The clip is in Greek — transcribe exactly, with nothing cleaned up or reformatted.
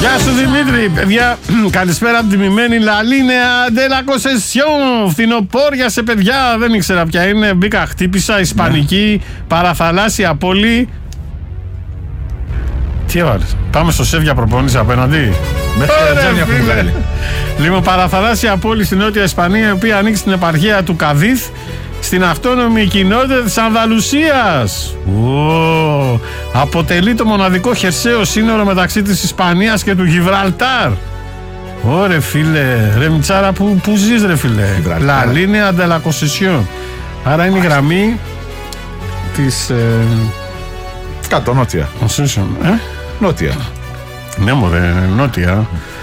Γεια σου Δημήτρη, παιδιά. Καλησπέρα από τη τιμημένη La Linea de la Concesión. Φθινοπόρια σε παιδιά, δεν ήξερα ποια είναι. Μπήκα, χτύπησα. Ισπανική παραθαλάσσια πόλη. Τι ώρες. Πάμε στο σεφ για προπόνηση απέναντι. Μέχρι και έχουν βγάλει. Λοιπόν, παραθαλάσσια πόλη στη Νότια Ισπανία, η οποία ανήκει στην επαρχία του Καδίθ, στην αυτόνομη κοινότητα της Ανδαλουσίας. Ω, αποτελεί το μοναδικό χερσαίο σύνορο μεταξύ της Ισπανίας και του Γιβραλτάρ. Ωρε φίλε, ρε Μιτσάρα, που, που ζεις ρε φίλε? La Linea de la Concesión. Άρα είναι η γραμμή της ε, κάτω νότια. ε? Νότια. Ναι μωρέ, νότια.